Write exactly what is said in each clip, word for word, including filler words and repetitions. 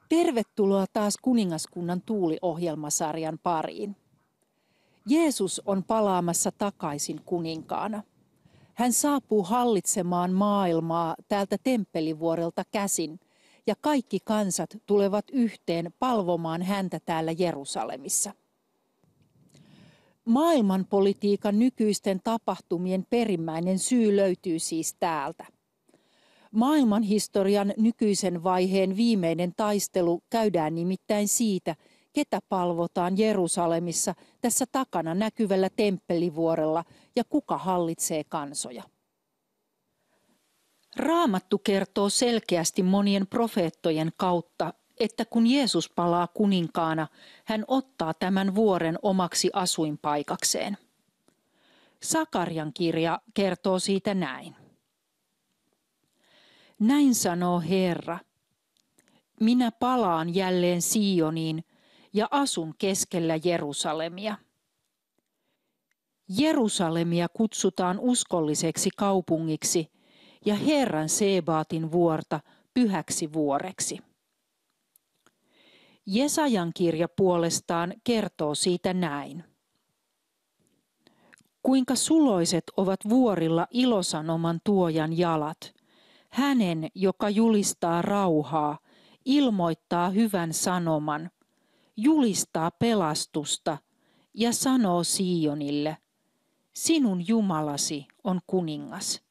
Tervetuloa taas Kuningaskunnan tuuli-ohjelmasarjan pariin. Jeesus on palaamassa takaisin kuninkaana. Hän saapuu hallitsemaan maailmaa täältä temppelivuorelta käsin, ja kaikki kansat tulevat yhteen palvomaan häntä täällä Jerusalemissa. Maailmanpolitiikan nykyisten tapahtumien perimmäinen syy löytyy siis täältä. Maailmanhistorian nykyisen vaiheen viimeinen taistelu käydään nimittäin siitä, ketä palvotaan Jerusalemissa tässä takana näkyvällä temppelivuorella ja kuka hallitsee kansoja. Raamattu kertoo selkeästi monien profeettojen kautta, että kun Jeesus palaa kuninkaana, hän ottaa tämän vuoren omaksi asuinpaikakseen. Sakarian kirja kertoo siitä näin. Näin sanoo Herra, minä palaan jälleen Sioniin ja asun keskellä Jerusalemia. Jerusalemia kutsutaan uskolliseksi kaupungiksi ja Herran Sebaatin vuorta pyhäksi vuoreksi. Jesajan kirja puolestaan kertoo siitä näin. Kuinka suloiset ovat vuorilla ilosanoman tuojan jalat, hänen, joka julistaa rauhaa, ilmoittaa hyvän sanoman, julistaa pelastusta ja sanoo Sionille, sinun Jumalasi on kuningas.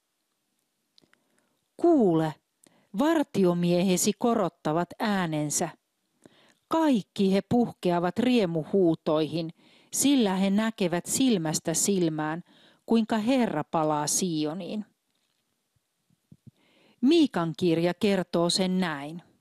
Kuule, vartiomiehesi korottavat äänensä. Kaikki he puhkeavat riemuhuutoihin, sillä he näkevät silmästä silmään, kuinka Herra palaa Sioniin. Miikan kirja kertoo sen näin.